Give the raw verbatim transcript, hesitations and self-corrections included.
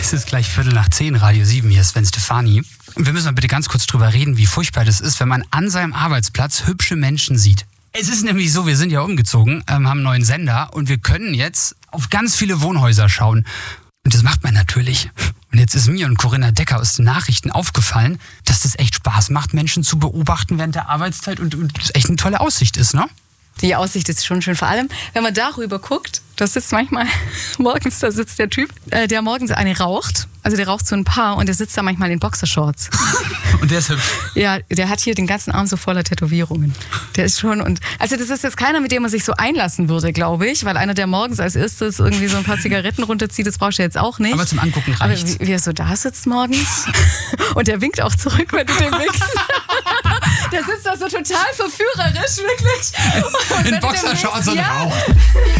Es ist gleich Viertel nach zehn, Radio sieben, hier ist Sven Stefani. Und wir müssen mal bitte ganz kurz drüber reden, wie furchtbar das ist, wenn man an seinem Arbeitsplatz hübsche Menschen sieht. Es ist nämlich so, wir sind ja umgezogen, ähm, haben einen neuen Sender und wir können jetzt auf ganz viele Wohnhäuser schauen. Und das macht man natürlich. Und jetzt ist mir und Corinna Decker aus den Nachrichten aufgefallen, dass das echt Spaß macht, Menschen zu beobachten während der Arbeitszeit und, und das echt eine tolle Aussicht ist, ne? Die Aussicht ist schon schön. Vor allem, wenn man darüber guckt, das sitzt manchmal morgens, da sitzt der Typ, äh, der morgens eine raucht. Also der raucht so ein Paar und der sitzt da manchmal in Boxershorts. Und der ist hübsch. Ja, der hat hier den ganzen Arm so voller Tätowierungen. Der ist schon und also das ist jetzt keiner, mit dem man sich so einlassen würde, glaube ich, weil einer, der morgens als erstes irgendwie so ein paar Zigaretten runterzieht, das brauchst du jetzt auch nicht. Aber zum Angucken reicht's. Aber wie, wie er so da sitzt morgens und der winkt auch zurück, wenn du den winkst. Der sitzt da so total verführerisch, wirklich. Und In Boxershorts und ja. raucht.